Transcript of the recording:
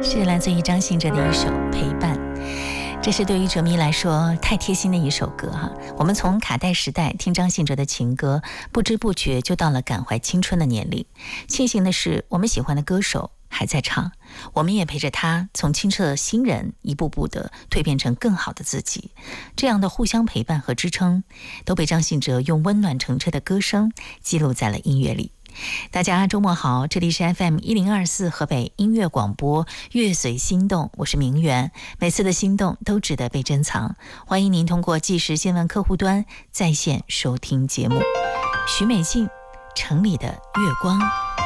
是来自于张信哲的一首《陪伴》，这是对于哲迷来说太贴心的一首歌哈。我们从卡带时代听张信哲的情歌，不知不觉就到了感怀青春的年龄。庆幸的是，我们喜欢的歌手还在唱，我们也陪着他从清澈的新人一步步的蜕变成更好的自己。这样的互相陪伴和支撑，都被张信哲用温暖澄澈的歌声记录在了音乐里。大家周末好，这里是 FM1024 河北音乐广播，乐随心动，我是明媛。每次的心动都值得被珍藏，欢迎您通过即时新闻客户端在线收听节目。许美静，城里的月光。